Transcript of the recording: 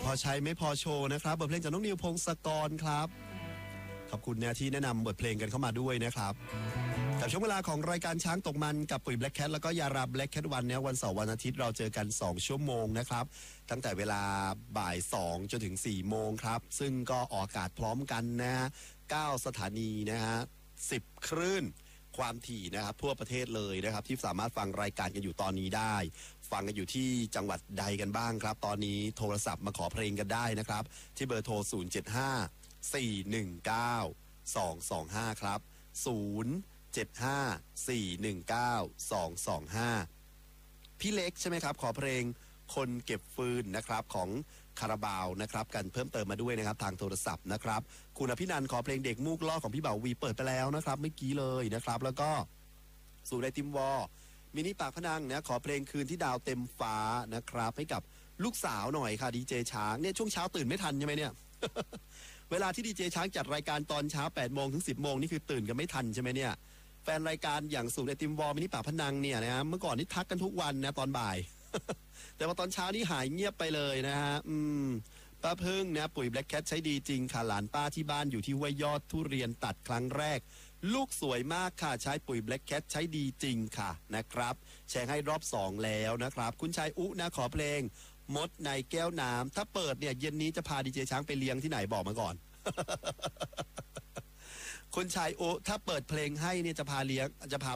พอใช้ไม่พอโชว์นะครับบทเพลงจากน้องนิวพงศกรครับขอบคุณนะที่แนะนำบทเพลงกันเข้ามาด้วยนะครับกับช่วงเวลาของรายการช้างตกมันกับปุ๋ยแบล็คแคทแล้วก็ยาราแบล็คแคทวันเนี่ยวันเสาร์วันอาทิตย์เราเจอกัน2ชั่วโมงนะครับตั้งแต่เวลาบ่าย2จนถึง4โมงครับซึ่งก็ออกอากาศพร้อมกันนะฮะ9สถานีนะฮะ10คลื่นความถี่นะครับทั่วประเทศเลยนะครับที่สามารถฟังรายการกันอยู่ตอนนี้ได้ฟังกันอยู่ที่จังหวัดใดกันบ้างครับตอนนี้โทรศัพท์มาขอเพลงกันได้นะครับที่เบอร์โทร075-419-225ครับ075-419-225พี่เล็กใช่ไหมครับขอเพลงคนเก็บฟืนนะครับของคาราบาวนะครับกันเพิ่มเติมมาด้วยนะครับทางโทรศัพท์นะครับคุณอภินันท์ขอเพลงเด็กมูกล่อของพี่เบาวีเปิดไปแล้วนะครับเมื่อกี้เลยนะครับแล้วก็สู่ในติมวอมินิปากพนังนะขอเพลงคืนที่ดาวเต็มฟ้านะครับให้กับลูกสาวหน่อยค่ะดีเจช้างเนี่ยช่วงเช้าตื่นไม่ทันใช่ไหมเนี่ย เวลาที่ดีเจช้างจัดรายการตอนเช้า8โมงถึง10โมงนี่คือตื่นกันไม่ทันใช่ไหมเนี่ยแฟนรายการอย่างสู่ในติมวอมินิปากพนังเนี่ยนะเมื่อก่อนนี่ทักกันทุกวันนะตอนบ่าย แต่ว่าตอนเช้านี่หายเงียบไปเลยนะฮะป้าพึ่งนะปุ๋ยแบล็คแคทใช้ดีจริงค่ะหลานป้าที่บ้านอยู่ที่ห้วยยอดทุเรียนตัดครั้งแรกลูกสวยมากค่ะใช้ปุ๋ยแบล็คแคทใช้ดีจริงค่ะนะครับแชร์ให้รอบ2แล้วนะครับคุณชายอุนะขอเพลงมดในแก้วน้ำถ้าเปิดเนี่ยเย็นนี้จะพาดีเจช้างไปเลี้ยงที่ไหนบอกมาก่อน คุณชายอุถ้าเปิดเพลงให้เนี่ยจะพา